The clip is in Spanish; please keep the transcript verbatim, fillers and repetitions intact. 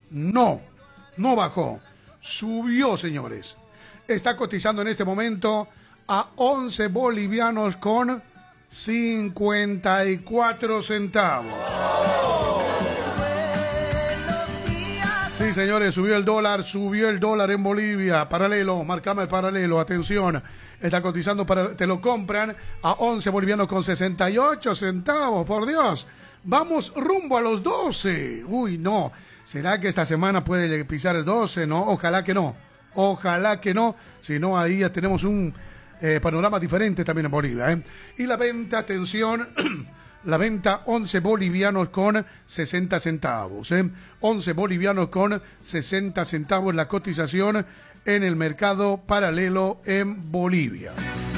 No, no bajó. Subió, señores. Está cotizando en este momento a once bolivianos con cincuenta y cuatro centavos. Sí, señores, subió el dólar, subió el dólar en Bolivia. Paralelo, marcame el paralelo, atención. Está cotizando, para, te lo compran a once bolivianos con sesenta y ocho centavos, por Dios. Vamos rumbo a los doce. Uy, no. ¿Será que esta semana puede pisar el doce? No, ojalá que no. Ojalá que no. Si no, ahí ya tenemos un eh, panorama diferente también en Bolivia. ¿eh? Y la venta, atención... La venta, once bolivianos con sesenta centavos. ¿eh? once bolivianos con sesenta centavos la cotización en el mercado paralelo en Bolivia.